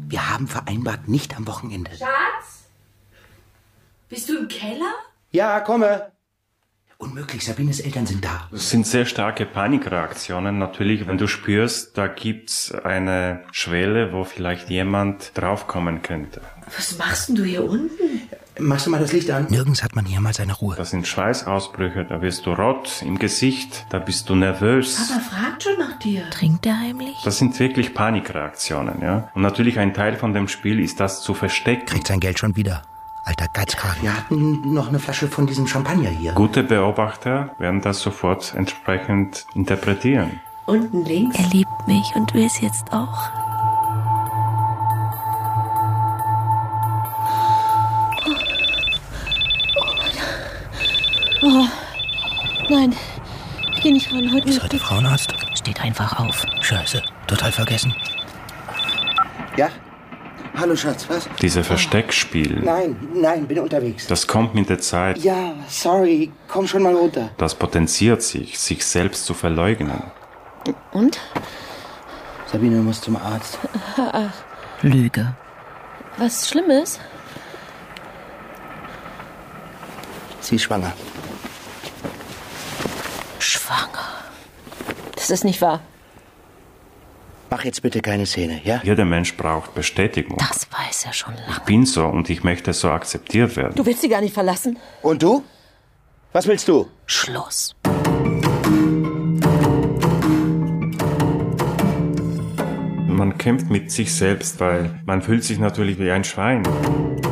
Wir haben vereinbart, nicht am Wochenende. Schatz? Bist du im Keller? Ja, komme. Unmöglich, Sabines Eltern sind da. Das sind sehr starke Panikreaktionen. Natürlich, wenn du spürst, da gibt's eine Schwelle, wo vielleicht jemand draufkommen könnte. Was machst denn du hier unten? Machst du mal das Licht an? Nirgends hat man hier mal seine Ruhe. Das sind Schweißausbrüche, da wirst du rot im Gesicht, da bist du nervös. Papa fragt schon nach dir. Trinkt er heimlich? Das sind wirklich Panikreaktionen, ja. Und natürlich ein Teil von dem Spiel ist das zu verstecken. Kriegt sein Geld schon wieder. Alter Geizkragen. Wir hatten noch eine Flasche von diesem Champagner hier. Gute Beobachter werden das sofort entsprechend interpretieren. Unten links. Er liebt mich und will es jetzt auch. Oh, nein, ich gehe nicht ran. Heute Ist heute Frauenarzt? Steht einfach auf. Scheiße, total vergessen. Ja? Hallo Schatz, was? Diese Versteckspiel, Nein, bin unterwegs. das kommt mit der Zeit. Ja, sorry, komm schon mal runter. Das potenziert sich selbst zu verleugnen. Und? Sabine, du musst zum Arzt. Lüge. Was Schlimmes? Sie ist schwanger. Schwanger. Das ist nicht wahr. Mach jetzt bitte keine Szene, ja? Jeder Mensch braucht Bestätigung. Das weiß er schon lange. Ich bin so und ich möchte so akzeptiert werden. Du willst sie gar nicht verlassen? Und du? Was willst du? Schluss. Man kämpft mit sich selbst, weil man fühlt sich natürlich wie ein Schwein.